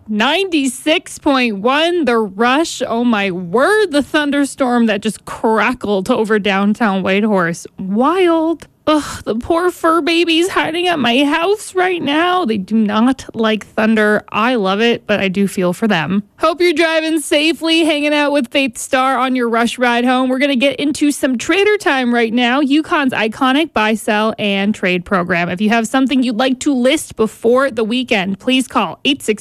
96.1, The Rush. Oh my word, the thunderstorm that just crackled over downtown Whitehorse. Wild. Ugh, the poor fur babies hiding at my house right now. They do not like thunder. I love it, but I do feel for them. Hope you're driving safely, hanging out with Faith Star on your rush ride home. We're going to get into some trader time right now. Yukon's iconic buy, sell, and trade program. If you have something you'd like to list before the weekend, please call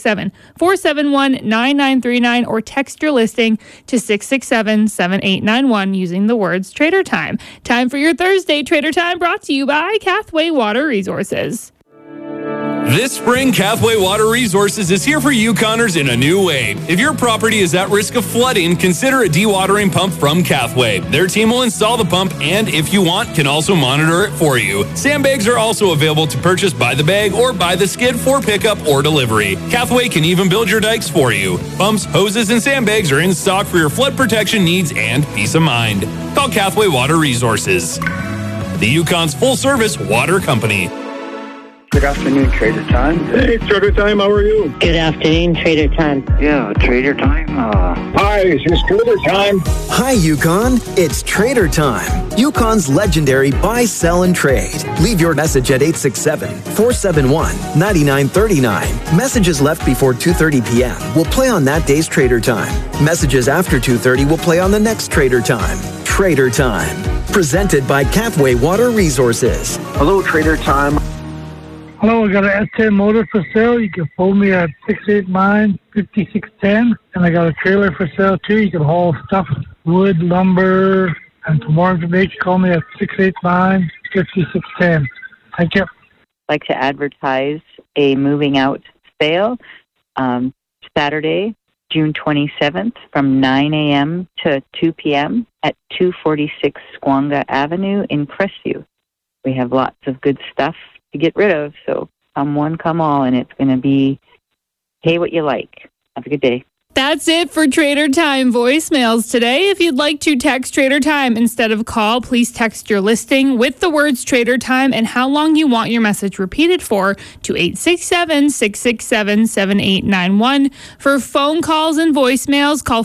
867-471-9939 or text your listing to 667-7891 using the words Trader Time. Time for your Thursday Trader Time, brought to you by Cathway Water Resources. This spring, Cathway Water Resources is here for Yukoners in a new way. If your property is at risk of flooding, consider a dewatering pump from Cathway. Their team will install the pump and, if you want, can also monitor it for you. Sandbags are also available to purchase by the bag or by the skid for pickup or delivery. Cathway can even build your dikes for you. Pumps, hoses, and sandbags are in stock for your flood protection needs and peace of mind. Call Cathway Water Resources, the Yukon's full-service water company. Good afternoon, Trader Time. Hey, Trader Time, how are you? Good afternoon, Trader Time. Yeah, Trader Time. Hi, it's Trader Time. Hi, Yukon. It's Trader Time. Yukon's legendary buy, sell, and trade. Leave your message at 867-471-9939. Messages left before 2:30 p.m. will play on that day's Trader Time. Messages after 2:30 will play on the next Trader Time. Trader Time. Presented by Cathway Water Resources. Hello, Trader Time. Hello, I got an S10 motor for sale. You can phone me at 689-5610. And I got a trailer for sale too. You can haul stuff, wood, lumber. And for more information, call me at 689-5610. Thank you. I'd like to advertise a moving out sale Saturday, June 27th from 9 a.m. to 2 p.m. at 246 Squonga Avenue in Crestview. We have lots of good stuff to get rid of, so come one, come all, and it's going to be pay what you like. Have a good day. That's it for Trader Time voicemails today. If you'd like to text Trader Time instead of call, please text your listing with the words Trader Time and how long you want your message repeated for to 867-667-7891. For phone calls and voicemails, call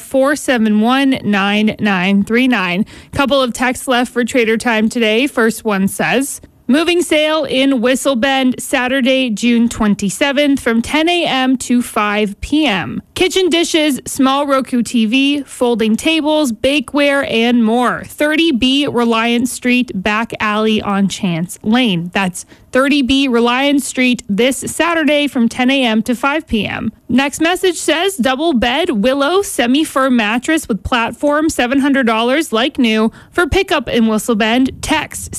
471-9939. Couple of texts left for Trader Time today. First one says, moving sale in Whistle Bend, Saturday, June 27th from 10 a.m. to 5 p.m. Kitchen dishes, small Roku TV, folding tables, bakeware, and more. 30B Reliance Street, back alley on Chance Lane. That's 30B Reliance Street this Saturday from 10 a.m. to 5 p.m. Next message says, double bed Willow semi-firm mattress with platform, $700 like new. For pickup in Whistle Bend, text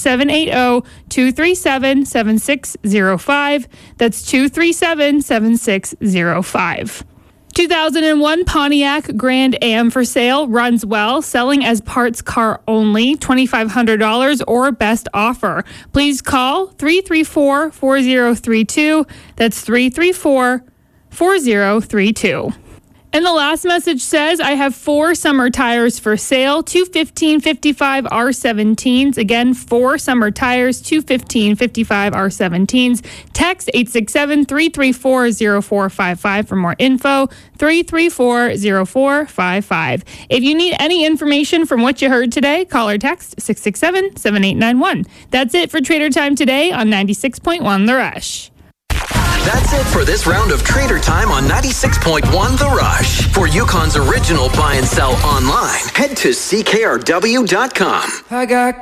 780-237-7605. That's 237-7605. 2001 Pontiac Grand Am for sale, runs well, selling as parts car only, $2,500 or best offer. Please call 334-4032. That's 334-4032. And the last message says, I have 4 summer tires for sale, 2 1555 R17s. Again, 4 summer tires, 2 1555 R17s. Text 867-334-0455 for more info, 334-0455. If you need any information from what you heard today, call or text 667-7891. That's it for Trader Time today on 96.1 The Rush. That's it for this round of Trader Time on 96.1 The Rush. For Yukon's original buy and sell online, head to CKRW.com. I got